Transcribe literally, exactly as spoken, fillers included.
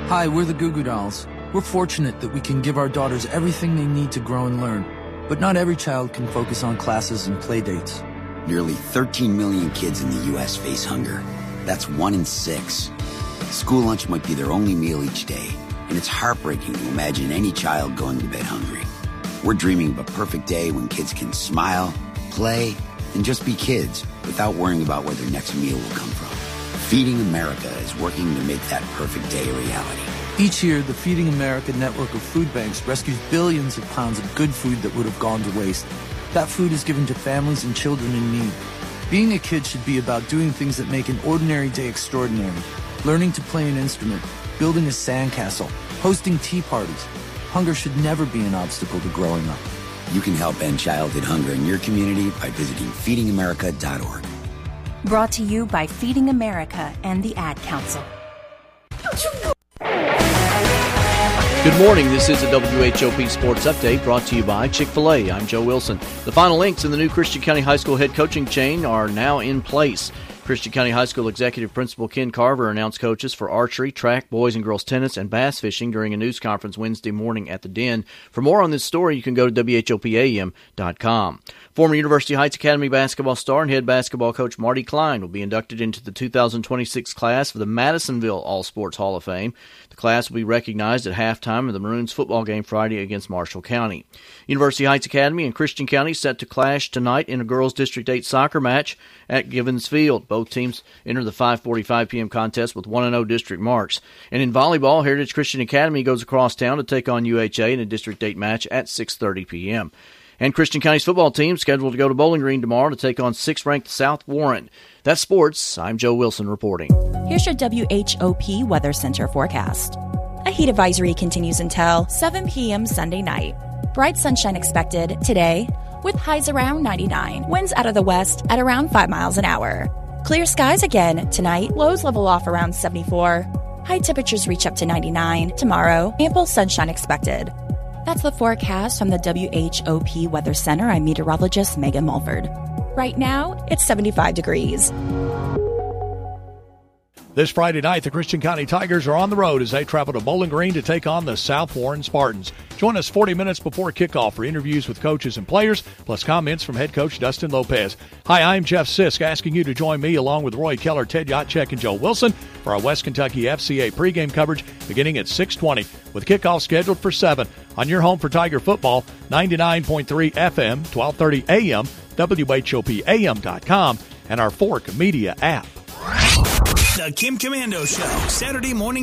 Hi, we're the Goo Goo Dolls. We're fortunate that we can give our daughters everything they need to grow and learn. But not every child can focus on classes and play dates. Nearly thirteen million kids in the U S face hunger. That's one in six. School lunch might be their only meal each day, and it's heartbreaking to imagine any child going to bed hungry. We're dreaming of a perfect day when kids can smile, play, and just be kids without worrying about where their next meal will come from. Feeding America is working to make that perfect day a reality. Each year, the Feeding America network of food banks rescues billions of pounds of good food that would have gone to waste. That food is given to families and children in need. Being a kid should be about doing things that make an ordinary day extraordinary. Learning to play an instrument, building a sandcastle, hosting tea parties. Hunger should never be an obstacle to growing up. You can help end childhood hunger in your community by visiting feeding america dot org. Brought to you by Feeding America and the Ad Council. Good morning. This is a W H O P Sports Update brought to you by Chick-fil-A. I'm Joe Wilson. The final links in the new Christian County High School head coaching chain are now in place. Christian County High School Executive Principal Ken Carver announced coaches for archery, track, boys and girls tennis, and bass fishing during a news conference Wednesday morning at the Den. For more on this story, you can go to W H O P A M dot com. Former University Heights Academy basketball star and head basketball coach Marty Klein will be inducted into the two thousand twenty-six class for the Madisonville All-Sports Hall of Fame. The class will be recognized at halftime of the Maroons football game Friday against Marshall County. University Heights Academy and Christian County set to clash tonight in a girls' District eight soccer match at Givens Field. Both teams enter the five forty-five p.m. contest with one and oh district marks. And in volleyball, Heritage Christian Academy goes across town to take on U H A in a District eight match at six thirty p.m. And Christian County's football team scheduled to go to Bowling Green tomorrow to take on sixth-ranked South Warren. That's sports. I'm Joe Wilson reporting. Here's your W H O P Weather Center forecast. A heat advisory continues until seven p.m. Sunday night. Bright sunshine expected today with highs around ninety-nine. Winds out of the west at around five miles an hour. Clear skies again tonight. Lows level off around seventy-four. High temperatures reach up to ninety-nine. Tomorrow, ample sunshine expected. That's the forecast from the W H O P Weather Center. I'm meteorologist Megan Mulford. Right now, it's seventy-five degrees. This Friday night, the Christian County Tigers are on the road as they travel to Bowling Green to take on the South Warren Spartans. Join us forty minutes before kickoff for interviews with coaches and players, plus comments from head coach Dustin Lopez. Hi, I'm Jeff Sisk, asking you to join me along with Roy Keller, Ted Yatchek, and Joe Wilson for our West Kentucky F C A pregame coverage beginning at six twenty, with kickoff scheduled for seven on your home for Tiger football, ninety-nine point three F M, twelve thirty A M, W H O P A M dot com, and our Fork Media app. The Kim Komando Show, Saturday morning.